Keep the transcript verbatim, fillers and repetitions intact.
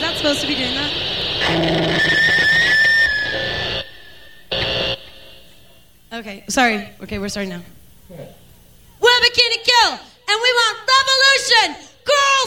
not supposed to be doing that. Okay, sorry. Okay, we're starting now. We're Bikini Kill, and we want revolution!